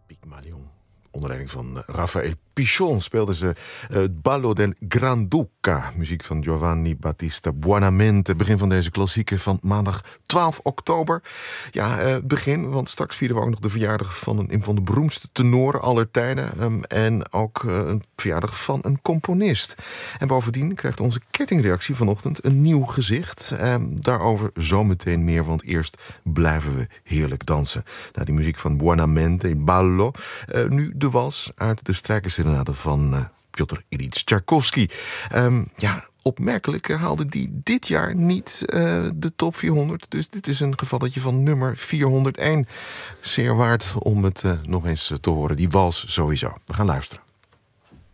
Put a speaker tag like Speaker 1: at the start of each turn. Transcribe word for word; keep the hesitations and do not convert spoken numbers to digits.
Speaker 1: Pygmalion. Onder leiding van Raphaël Pichon speelden ze het Ballo del Granduca. Muziek van Giovanni Battista Buonamente. Begin van deze klassieke van maandag twaalf oktober. Ja, uh, begin, want straks vieren we ook nog de verjaardag van een, een van de beroemdste tenoren aller tijden. Um, en ook uh, een verjaardag van een componist. En bovendien krijgt onze kettingreactie vanochtend een nieuw gezicht. Um, daarover zometeen meer, want eerst blijven we heerlijk dansen. Nou, die muziek van Buonamente, Ballo. Uh, nu de wals uit de strijkerserenade van uh, Piotr Ilyich Tchaikovsky. Um, ja, opmerkelijk haalde die dit jaar niet uh, de top vierhonderd. Dus dit is een gevalletje van nummer vierhonderdéén. Zeer waard om het uh, nog eens te horen. Die wals sowieso. We gaan luisteren.